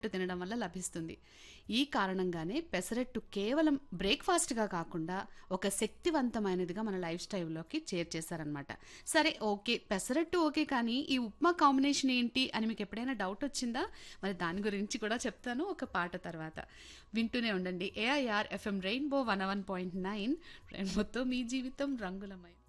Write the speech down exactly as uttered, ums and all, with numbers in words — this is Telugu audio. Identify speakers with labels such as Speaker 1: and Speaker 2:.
Speaker 1: తినడం వల్ల లభిస్తుంది. ఈ కారణంగానే పెసరట్టు కేవలం బ్రేక్‌ఫాస్ట్‌గా కాకుండా ఒక శక్తివంతమైనదిగా మన లైఫ్ స్టైల్‌లోకి చేర్చేశారనమాట. సరే ఓకే. పెసరట్టు ఓకే. కానీ ఈ ఉప్మా కాంబినేషన్ ఏంటి అని మీకెప్పుడైనా డౌటొచ్చిందా? మరి దాని గురించి కూడా చెప్తాను ఒక పాట తర్వాత. వింటూనే ఉండండి. ఏఐఆర్ ఎఫ్ఎం రెయిన్బో వన్ ఓ వన్ పాయింట్ నైన్ రెయిన్బోతో మీ జీవితం రంగులమయం.